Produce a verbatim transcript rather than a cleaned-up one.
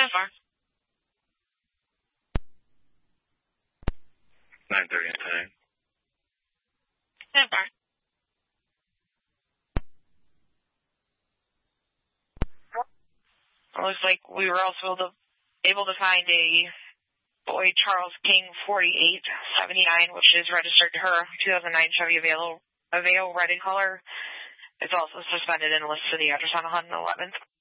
far. nine thirty and ten. Stand far. It looks like we were also able to, able to find a boy, Charles King, forty-eight seventy-nine, which is registered to her, two thousand nine Chevy Aveo, Aveo red in color. It's also suspended and listed to the address on one eleventh.